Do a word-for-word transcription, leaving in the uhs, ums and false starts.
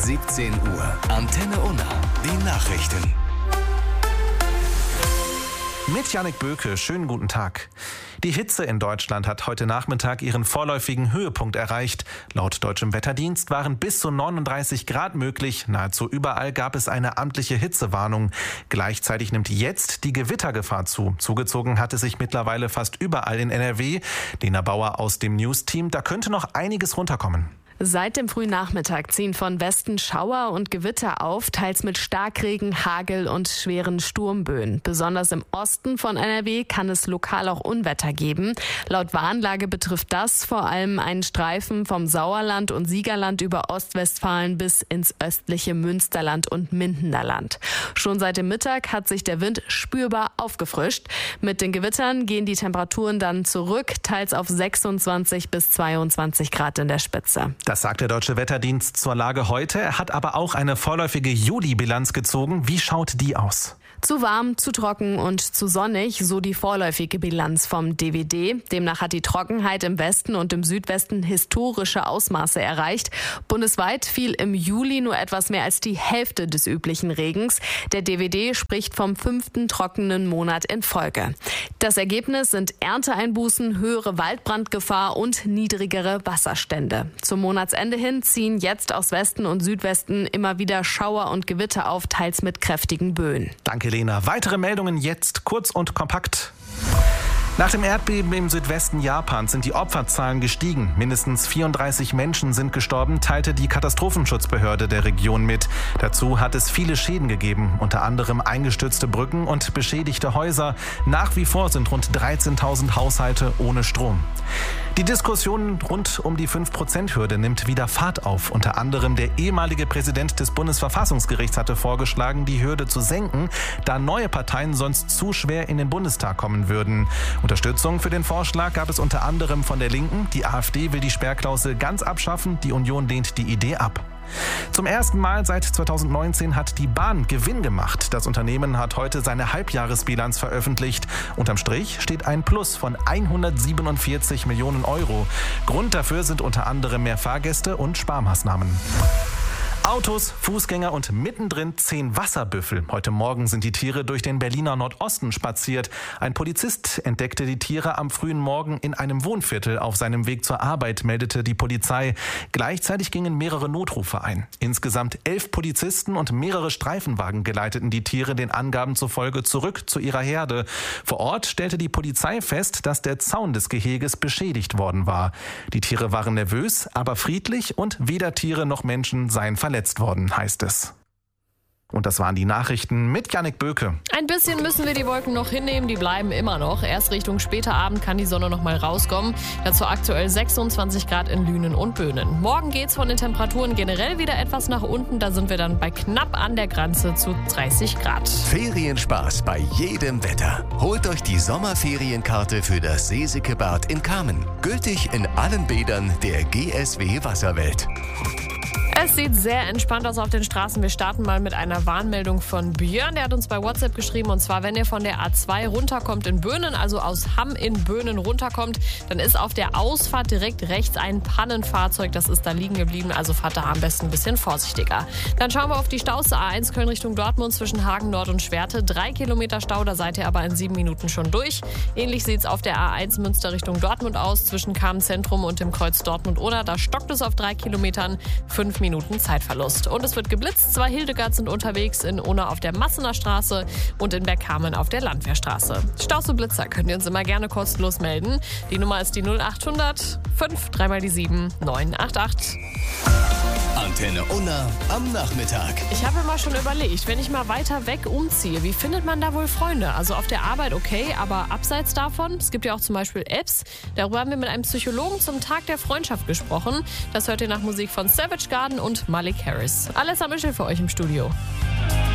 siebzehn Uhr. Antenne Unna. Die Nachrichten. Mit Jannik Böke, schönen guten Tag. Die Hitze in Deutschland hat heute Nachmittag ihren vorläufigen Höhepunkt erreicht. Laut deutschem Wetterdienst waren bis zu neununddreißig Grad möglich. Nahezu überall gab es eine amtliche Hitzewarnung. Gleichzeitig nimmt jetzt die Gewittergefahr zu. Zugezogen hat es sich mittlerweile fast überall in N R W. Lena Bauer aus dem News-Team, da könnte noch einiges runterkommen. Seit dem frühen Nachmittag ziehen von Westen Schauer und Gewitter auf, teils mit Starkregen, Hagel und schweren Sturmböen. Besonders im Osten von N R W kann es lokal auch Unwetter geben. Laut Warnlage betrifft das vor allem einen Streifen vom Sauerland und Siegerland über Ostwestfalen bis ins östliche Münsterland und Mindenerland. Schon seit dem Mittag hat sich der Wind spürbar aufgefrischt. Mit den Gewittern gehen die Temperaturen dann zurück, teils auf sechsundzwanzig bis zweiundzwanzig Grad in der Spitze. Das sagt der Deutsche Wetterdienst zur Lage heute. Er hat aber auch eine vorläufige Juli-Bilanz gezogen. Wie schaut die aus? Zu warm, zu trocken und zu sonnig, so die vorläufige Bilanz vom D W D. Demnach hat die Trockenheit im Westen und im Südwesten historische Ausmaße erreicht. Bundesweit fiel im Juli nur etwas mehr als die Hälfte des üblichen Regens. Der D W D spricht vom fünften trockenen Monat in Folge. Das Ergebnis sind Ernteeinbußen, höhere Waldbrandgefahr und niedrigere Wasserstände. Zum Monatsende hin ziehen jetzt aus Westen und Südwesten immer wieder Schauer und Gewitter auf, teils mit kräftigen Böen. Danke, Lena. Weitere Meldungen jetzt kurz und kompakt. Nach dem Erdbeben im Südwesten Japans sind die Opferzahlen gestiegen. Mindestens vierunddreißig Menschen sind gestorben, teilte die Katastrophenschutzbehörde der Region mit. Dazu hat es viele Schäden gegeben, unter anderem eingestürzte Brücken und beschädigte Häuser. Nach wie vor sind rund dreizehntausend Haushalte ohne Strom. Die Diskussion rund um die fünf Prozent Hürde nimmt wieder Fahrt auf. Unter anderem der ehemalige Präsident des Bundesverfassungsgerichts hatte vorgeschlagen, die Hürde zu senken, da neue Parteien sonst zu schwer in den Bundestag kommen würden. Unterstützung für den Vorschlag gab es unter anderem von der Linken. Die AfD will die Sperrklausel ganz abschaffen. Die Union lehnt die Idee ab. Zum ersten Mal seit zweitausendneunzehn hat die Bahn Gewinn gemacht. Das Unternehmen hat heute seine Halbjahresbilanz veröffentlicht. Unterm Strich steht ein Plus von hundertsiebenundvierzig Millionen Euro. Grund dafür sind unter anderem mehr Fahrgäste und Sparmaßnahmen. Autos, Fußgänger und mittendrin zehn Wasserbüffel. Heute Morgen sind die Tiere durch den Berliner Nordosten spaziert. Ein Polizist entdeckte die Tiere am frühen Morgen in einem Wohnviertel auf seinem Weg zur Arbeit, meldete die Polizei. Gleichzeitig gingen mehrere Notrufe ein. Insgesamt elf Polizisten und mehrere Streifenwagen geleiteten die Tiere den Angaben zufolge zurück zu ihrer Herde. Vor Ort stellte die Polizei fest, dass der Zaun des Geheges beschädigt worden war. Die Tiere waren nervös, aber friedlich und weder Tiere noch Menschen seien verletzt. verletzt worden, heißt es. Und das waren die Nachrichten mit Jannik Böke. Ein bisschen müssen wir die Wolken noch hinnehmen, die bleiben immer noch. Erst Richtung später Abend kann die Sonne noch mal rauskommen. Dazu aktuell sechsundzwanzig Grad in Lünen und Böhnen. Morgen geht's von den Temperaturen generell wieder etwas nach unten. Da sind wir dann bei knapp an der Grenze zu dreißig Grad. Ferienspaß bei jedem Wetter. Holt euch die Sommerferienkarte für das Seesicke Bad in Kamen. Gültig in allen Bädern der G S W Wasserwelt. Es sieht sehr entspannt aus auf den Straßen. Wir starten mal mit einer Warnmeldung von Björn. Der hat uns bei WhatsApp geschrieben. Und zwar, wenn ihr von der A zwei runterkommt in Böhnen, also aus Hamm in Böhnen runterkommt, dann ist auf der Ausfahrt direkt rechts ein Pannenfahrzeug. Das ist da liegen geblieben. Also fahrt da am besten ein bisschen vorsichtiger. Dann schauen wir auf die Staus A eins Köln Richtung Dortmund zwischen Hagen Nord und Schwerte. Drei Kilometer Stau, da seid ihr aber in sieben Minuten schon durch. Ähnlich sieht es auf der A eins Münster Richtung Dortmund aus. Zwischen Kamen Zentrum und dem Kreuz Dortmund-Oder. Da stockt es auf drei Kilometern. Fünf Minuten Zeitverlust. Und es wird geblitzt. Zwei Hildegard sind unterwegs, in Unna auf der Massener Straße und in Bergkamen auf der Landwehrstraße. Staus und Blitzer könnt ihr uns immer gerne kostenlos melden. Die Nummer ist die null achthundert fünf dreimal die sieben neun acht acht. Antenne Unna am Nachmittag. Ich habe mir mal schon überlegt, wenn ich mal weiter weg umziehe, wie findet man da wohl Freunde? Also auf der Arbeit okay, aber abseits davon, es gibt ja auch zum Beispiel Apps. Darüber haben wir mit einem Psychologen zum Tag der Freundschaft gesprochen. Das hört ihr nach Musik von Savage Garden und Malik Harris. Alessa Michel für euch im Studio.